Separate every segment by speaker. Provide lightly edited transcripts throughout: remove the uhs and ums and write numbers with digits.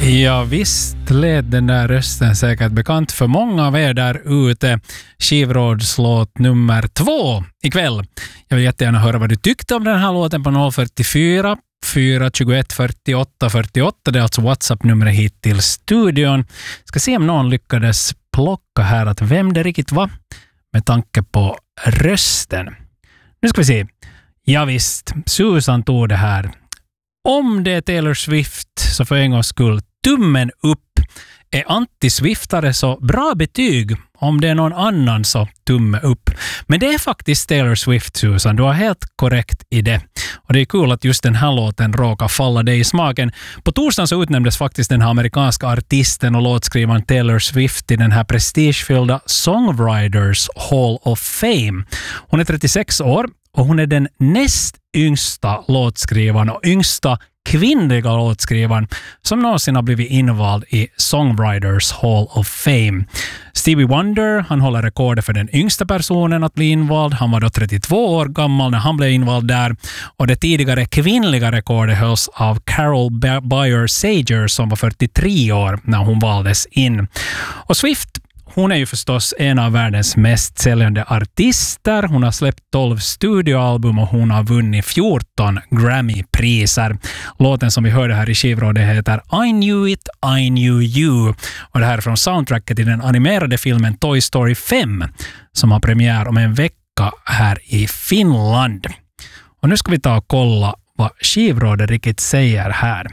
Speaker 1: Ja, visst lät den där rösten säkert bekant för många av er där ute. Skivrådslåt nummer 2 ikväll. Jag vill jättegärna höra vad du tyckte om den här låten på 044 421 48 48. Det är alltså WhatsApp-numret hit till studion. Ska se om någon lyckades plocka här att vem det riktigt var med tanke på rösten. Nu ska vi se. Ja visst, Susan tog det här. Om det är Taylor Swift så för en gångs skull tummen upp. Är anti-swiftare så bra betyg. Om det är någon annan så tumme upp. Men det är faktiskt Taylor Swift, Susan. Du har helt korrekt i det. Och det är kul att just den här låten råkar falla dig i smaken. På torsdagen så utnämndes faktiskt den här amerikanska artisten och låtskrivaren Taylor Swift till den här prestigefyllda Songwriters Hall of Fame. Hon är 36 år och hon är den näst yngsta låtskrivaren och yngsta kvinnliga låtskrivaren som någonsin har blivit invald i Songwriters Hall of Fame. Stevie Wonder, han håller rekordet för den yngsta personen att bli invald. Han var då 32 år gammal när han blev invald där. Och det tidigare kvinnliga rekordet hölls av Carol Bayer Sager som var 43 år när hon valdes in. Och Swift, hon är ju förstås en av världens mest säljande artister. Hon har släppt 12 studioalbum och hon har vunnit 14 Grammy-priser. Låten som vi hörde här i skivrådet heter I Knew It, I Knew You. Och det här är från soundtracket till den animerade filmen Toy Story 5 som har premiär om en vecka här i Finland. Och nu ska vi ta och kolla vad skivrådet riktigt säger här.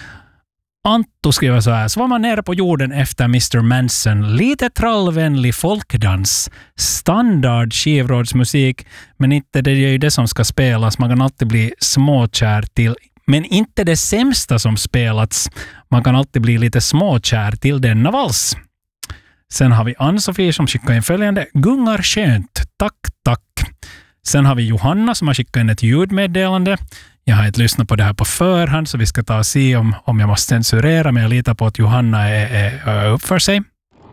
Speaker 1: Antto skriver så här. Så var man nere på jorden efter Mr. Manson. Lite trallvänlig folkdans. Standard skivrådsmusik. Men inte det är ju det som ska spelas. Man kan alltid bli småkär till. Men inte det sämsta som spelats. Man kan alltid bli lite småkär till denna vals. Sen har vi Ann-Sofie som skickar in följande. Gungar skönt. Tack, tack. Sen har vi Johanna som har skickat in ett ljudmeddelande. Jag har inte lyssnat på det här på förhand så vi ska ta och se om jag måste censurera, men jag litar på att Johanna är upp för sig.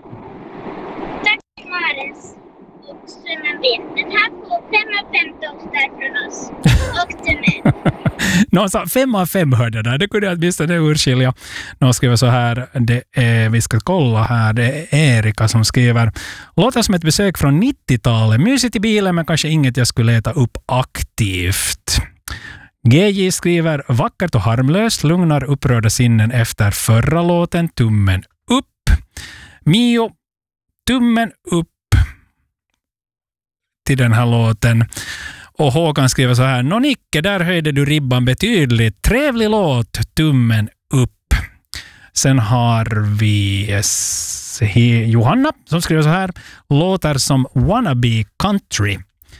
Speaker 2: Tack Maris och Strömmen. Den här får 5 av 5 tostar från oss. Och till mig.
Speaker 1: Någon sa 5 av 5 hörde där. Det kunde jag åtminstone urskilja. Någon skriver så här. Vi ska kolla här. Det är Erika som skriver. Låter som ett besök från 90-talet. Mysigt i bilen men kanske inget jag skulle leta upp aktivt. GJ skriver vackert och harmlöst, lugnar upprörda sinnen efter förra låten, tummen upp. Mio, tummen upp till den här låten. Och Håkan skriver så här, Nicke, där höjde du ribban betydligt. Trevlig låt, tummen upp. Sen har vi Johanna som skriver så här, låter som wannabe country.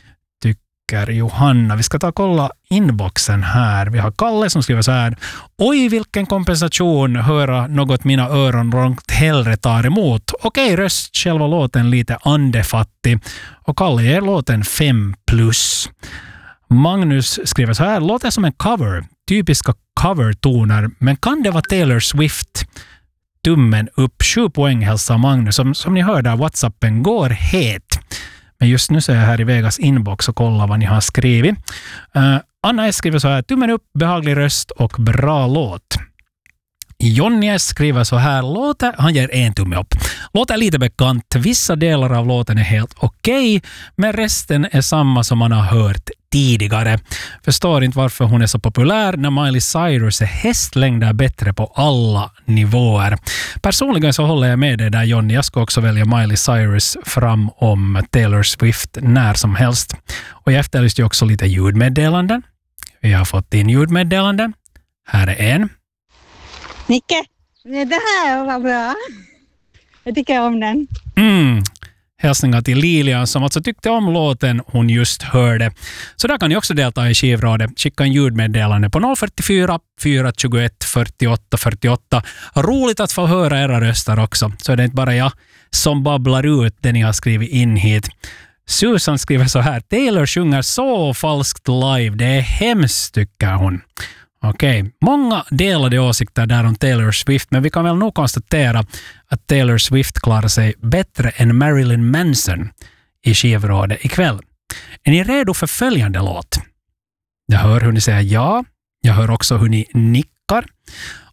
Speaker 1: Johanna. Vi ska ta och kolla inboxen här. Vi har Kalle som skriver så här. Oj, vilken kompensation. Höra något mina öron långt hellre tar emot. Okej, röst själva låten lite andefattig. Och Kalle ger låten 5+. Magnus skriver så här. Låter som en cover. Typiska covertoner. Men kan det vara Taylor Swift? Tummen upp. 7 poäng hälsar Magnus. Som ni hör där, WhatsAppen går het. Men just nu så är jag här i Vegas inbox och kollar vad ni har skrivit. Anna S skriver så här. Tummen upp, behaglig röst och bra låt. Jonny S skriver så här. Han ger 1 tumme upp. Låter lite bekant. Vissa delar av låten är helt okej, men resten är samma som man har hört tidigare. Förstår inte varför hon är så populär när Miley Cyrus är hästlängder bättre på alla nivåer. Personligen så håller jag med dig där, Jonny. Jag ska också välja Miley Cyrus fram om Taylor Swift när som helst. Och jag efterlyste också lite ljudmeddelanden. Vi har fått in ljudmeddelanden. Här är en.
Speaker 3: Nicke, det här var bra. Jag tycker om den.
Speaker 1: Hälsningar till Lilian som alltså tyckte om låten hon just hörde. Så där kan ni också delta i skivrådet. Skicka en ljudmeddelande på 044 421 48 48. Roligt att få höra era röster också. Så är det inte bara jag som babblar ut det ni har skrivit in hit. Susan skriver så här. Taylor sjunger så falskt live. Det är hemskt, tycker hon. Okej, många delade åsikter där om Taylor Swift, men vi kan väl nog konstatera att Taylor Swift klarar sig bättre än Marilyn Manson i skivrådet ikväll. Är ni redo för följande låt? Jag hör hur ni säger ja, jag hör också hur ni nickar och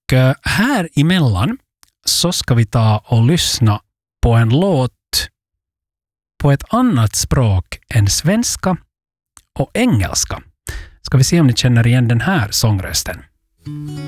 Speaker 1: här emellan så ska vi ta och lyssna på en låt på ett annat språk än svenska och engelska. Ska vi se om ni känner igen den här sångrösten.